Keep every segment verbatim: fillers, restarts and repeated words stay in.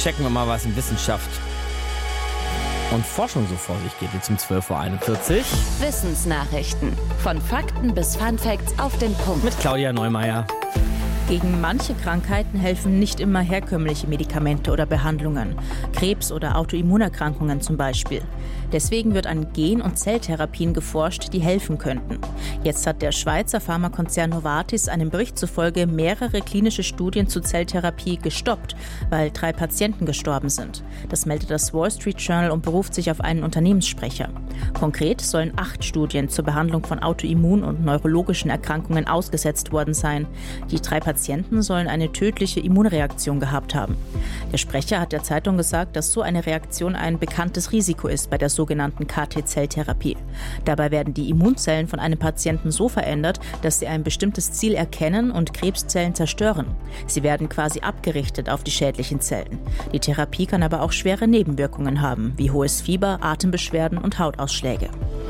checken wir mal, was in Wissenschaft und Forschung so vor sich geht, jetzt um zwölf Uhr einundvierzig. Wissensnachrichten. Von Fakten bis Funfacts auf den Punkt. Mit Claudia Neumeier. Gegen manche Krankheiten helfen nicht immer herkömmliche Medikamente oder Behandlungen. Krebs- oder Autoimmunerkrankungen zum Beispiel. Deswegen wird an Gen- und Zelltherapien geforscht, die helfen könnten. Jetzt hat der Schweizer Pharmakonzern Novartis einem Bericht zufolge mehrere klinische Studien zur Zelltherapie gestoppt, weil drei Patienten gestorben sind. Das meldet das Wall Street Journal und beruft sich auf einen Unternehmenssprecher. Konkret sollen acht Studien zur Behandlung von Autoimmun- und neurologischen Erkrankungen ausgesetzt worden sein. Die drei Patienten sollen eine tödliche Immunreaktion gehabt haben. Der Sprecher hat der Zeitung gesagt, dass so eine Reaktion ein bekanntes Risiko ist bei der sogenannten K T-Zelltherapie. Dabei werden die Immunzellen von einem Patienten so verändert, dass sie ein bestimmtes Ziel erkennen und Krebszellen zerstören. Sie werden quasi abgerichtet auf die schädlichen Zellen. Die Therapie kann aber auch schwere Nebenwirkungen haben, wie hohes Fieber, Atembeschwerden und Hautausschläge.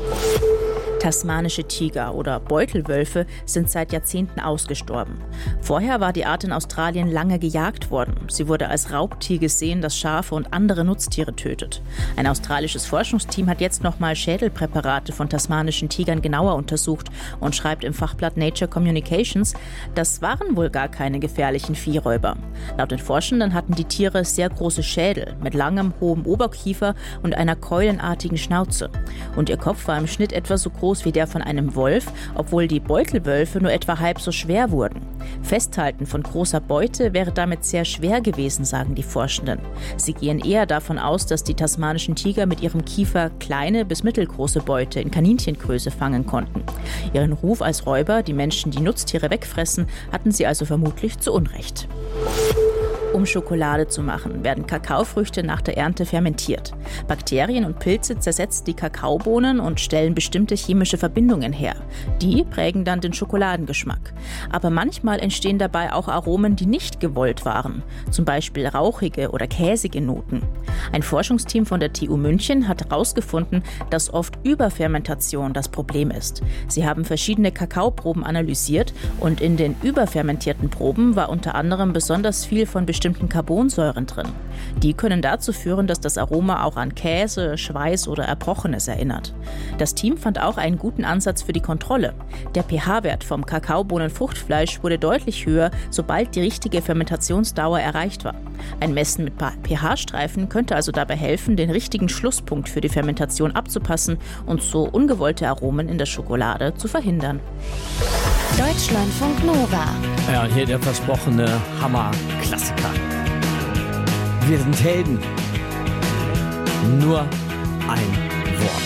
Tasmanische Tiger oder Beutelwölfe sind seit Jahrzehnten ausgestorben. Vorher war die Art in Australien lange gejagt worden. Sie wurde als Raubtier gesehen, das Schafe und andere Nutztiere tötet. Ein australisches Forschungsteam hat jetzt nochmal Schädelpräparate von tasmanischen Tigern genauer untersucht und schreibt im Fachblatt Nature Communications, das waren wohl gar keine gefährlichen Viehräuber. Laut den Forschenden hatten die Tiere sehr große Schädel mit langem, hohem Oberkiefer und einer keulenartigen Schnauze. Und ihr Kopf war im Schnitt etwa so groß wie der von einem Wolf, obwohl die Beutelwölfe nur etwa halb so schwer wurden. Festhalten von großer Beute wäre damit sehr schwer gewesen, sagen die Forschenden. Sie gehen eher davon aus, dass die tasmanischen Tiger mit ihrem Kiefer kleine bis mittelgroße Beute in Kaninchengröße fangen konnten. Ihren Ruf als Räuber, die Menschen die Nutztiere wegfressen, hatten sie also vermutlich zu Unrecht. Um Schokolade zu machen, werden Kakaofrüchte nach der Ernte fermentiert. Bakterien und Pilze zersetzen die Kakaobohnen und stellen bestimmte chemische Verbindungen her. Die prägen dann den Schokoladengeschmack. Aber manchmal entstehen dabei auch Aromen, die nicht gewollt waren. Zum Beispiel rauchige oder käsige Noten. Ein Forschungsteam von der T U München hat herausgefunden, dass oft Überfermentation das Problem ist. Sie haben verschiedene Kakaoproben analysiert und in den überfermentierten Proben war unter anderem besonders viel von bestimmten Carbonsäuren drin. Die können dazu führen, dass das Aroma auch an Käse, Schweiß oder Erbrochenes erinnert. Das Team fand auch einen guten Ansatz für die Kontrolle. Der pH-Wert vom Kakaobohnenfruchtfleisch wurde deutlich höher, sobald die richtige Fermentationsdauer erreicht war. Ein Messen mit pH-Streifen könnte also dabei helfen, den richtigen Schlusspunkt für die Fermentation abzupassen und so ungewollte Aromen in der Schokolade zu verhindern. Deutschlandfunk Nova. Ja, und hier der versprochene Hammer-Klassiker. Wir sind Helden. Nur ein Wort.